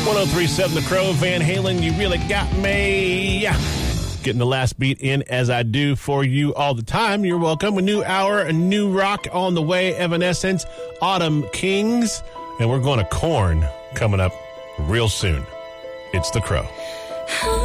1037 The Crow, Van Halen, You Really Got Me. Getting the last beat in as I do for you all the time. You're welcome. A new hour, a new rock on the way. Evanescence, Autumn Kings. And we're going to Korn coming up real soon. It's The Crow.